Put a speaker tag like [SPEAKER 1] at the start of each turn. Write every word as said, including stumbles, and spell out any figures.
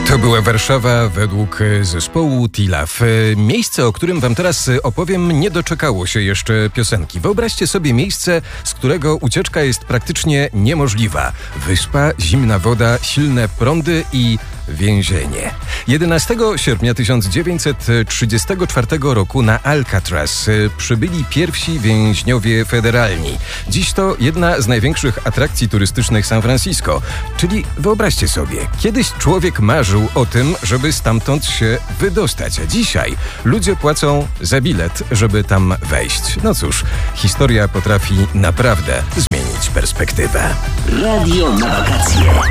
[SPEAKER 1] To była Warszawa według zespołu Tilaf. Miejsce, o którym wam teraz opowiem, nie doczekało się jeszcze piosenki. Wyobraźcie sobie miejsce, z którego ucieczka jest praktycznie niemożliwa. Wyspa, zimna woda, silne prądy i więzienie. jedenastego sierpnia tysiąc dziewięćset trzydziestego czwartego roku na Alcatraz przybyli pierwsi więźniowie federalni. Dziś to jedna z największych atrakcji turystycznych San Francisco. Czyli wyobraźcie sobie, kiedyś człowiek marzył o tym, żeby stamtąd się wydostać, a dzisiaj ludzie płacą za bilet, żeby tam wejść. No cóż, historia potrafi naprawdę zmienić perspektywę.
[SPEAKER 2] Radio na wakacje.